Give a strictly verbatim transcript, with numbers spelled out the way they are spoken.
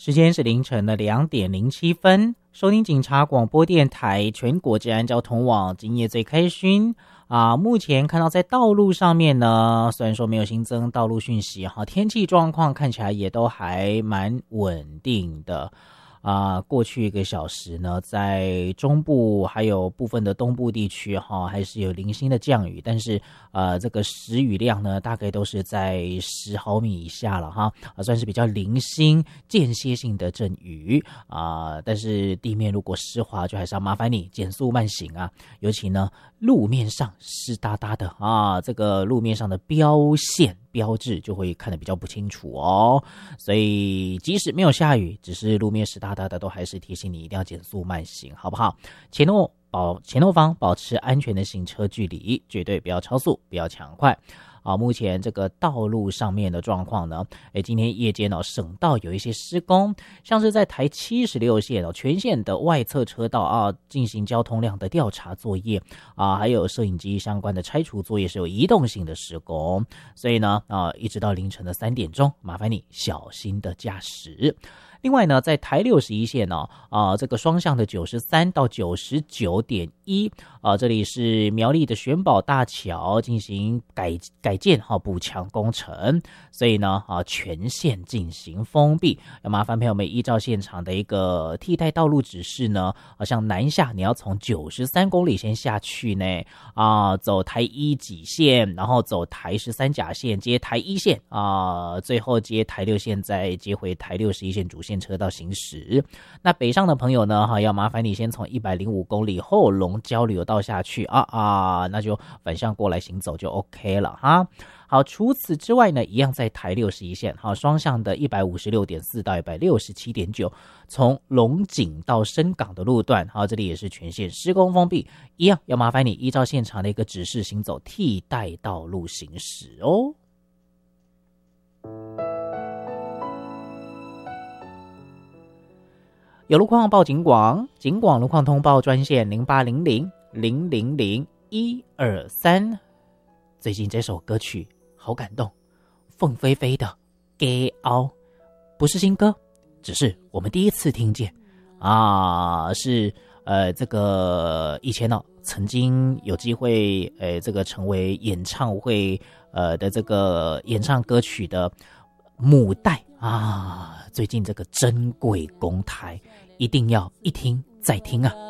时间是凌晨的两点零七分，收听警察广播电台全国治安交通网，今夜最开心啊！目前看到在道路上面呢，虽然说没有新增道路讯息哈，天气状况看起来也都还蛮稳定的。啊、呃，过去一个小时呢，在中部还有部分的东部地区哈，还是有零星的降雨，但是呃，这个时雨量呢，大概都是在十毫米以下了哈，啊，算是比较零星、间歇性的阵雨啊、呃。但是地面如果湿滑，就还是要麻烦你减速慢行啊，尤其呢，路面上湿哒哒的啊，这个路面上的标线。标志就会看得比较不清楚哦，所以即使没有下雨，只是路面湿哒哒的，都还是提醒你一定要减速慢行，好不好？前后保前后方保持安全的行车距离，绝对不要超速，不要抢快。啊，目前这个道路上面的状况呢，诶，今天夜间哦，省道有一些施工，像是在台七十六线哦，全线的外侧车道啊，进行交通量的调查作业啊，还有摄影机相关的拆除作业是有移动性的施工，所以呢，啊，一直到凌晨的三点钟，麻烦你小心的驾驶。另外呢，在台六十一线呢、哦，啊，这个双向的九十三到九十九点一，啊，这里是苗栗的玄宝大桥进行改改建哈补强工程，所以呢，啊，全线进行封闭，要麻烦朋友们依照现场的一个替代道路指示呢，啊，像南下你要从九十三公里先下去呢，啊，走台一几线，然后走台十三甲线接台一线啊，最后接台六线，再接回台六十一线主线车道行驶。那北上的朋友呢，哈，要麻烦你先从一百零五公里后龙交流道下去啊啊，那就反向过来行走就 OK 了哈。好，除此之外呢，一样在台六十一线，好，双向的一百五十六点四到一百六十七点九，从龙井到深港的路段，好，这里也是全线施工封闭，一样要麻烦你依照现场的一个指示行走替代道路行驶哦。有路况报警广，警广路况通报专线零八零零零零零一二三。最近这首歌曲好感动，凤飞飞的《给凹》不是新歌，只是我们第一次听见啊，是呃这个以前呢、哦、曾经有机会呃这个成为演唱会呃的这个演唱歌曲的母带啊，最近这个珍贵公台一定要一听再听啊。